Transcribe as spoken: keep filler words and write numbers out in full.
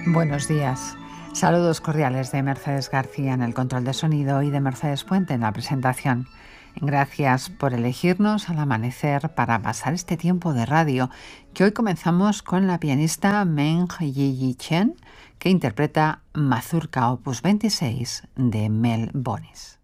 Buenos días. Saludos cordiales de Mercedes García en el control de sonido y de Mercedes Puente en la presentación. Gracias por elegirnos al amanecer para pasar este tiempo de radio, que hoy comenzamos con la pianista Meng Yi Chen, que interpreta Mazurka Opus veintiséis de Mel Bonis.